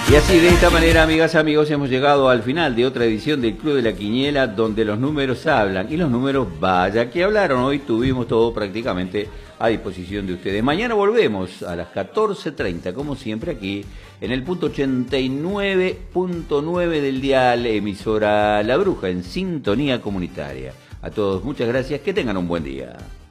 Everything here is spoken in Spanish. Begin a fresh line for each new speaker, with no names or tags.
Y así, de esta manera, amigas y amigos, hemos llegado al final de otra edición del Club de la Quiniela, donde los números hablan. Y los números, vaya que hablaron. Hoy tuvimos todo prácticamente a disposición de ustedes. Mañana volvemos a las 14:30, como siempre, aquí en el punto 89.9 del dial, emisora La Bruja, en sintonía comunitaria. A todos, muchas gracias. Que tengan un buen día.